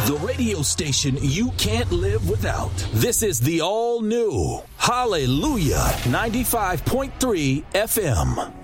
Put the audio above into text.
The radio station you can't live without. This is the all-new Hallelujah 95.3 FM.